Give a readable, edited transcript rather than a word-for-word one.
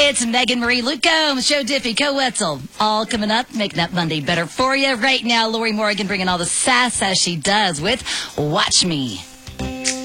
It's Megan Marie, Luke Combs, Joe Diffie, Co Wetzel. All coming up, making that Monday better for you. Right now, Lori Morgan bringing all the sass as she does with Watch Me.